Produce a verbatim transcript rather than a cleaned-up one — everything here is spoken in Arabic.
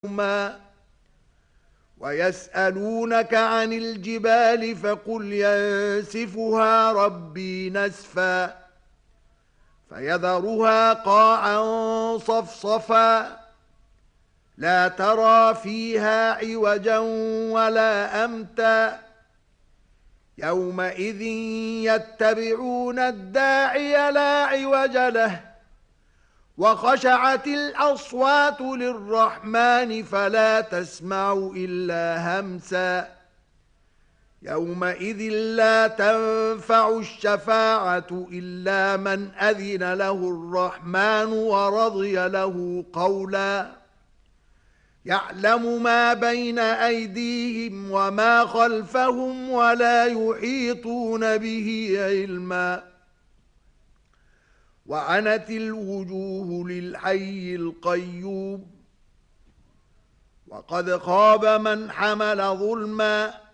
يوما ويسألونك عن الجبال فقل ينسفها ربي نسفا فيذرها قاعا صفصفا لا ترى فيها عوجا ولا أمتا يومئذ يتبعون الداعي لا عوج له وخشعت الأصوات للرحمن فلا تسمع إلا همسا يومئذ لا تنفع الشفاعة إلا من أذن له الرحمن ورضي له قولا يعلم ما بين أيديهم وما خلفهم ولا يحيطون به علما وعنت الوجوه للحي القيوم وقد خاب من حمل ظلما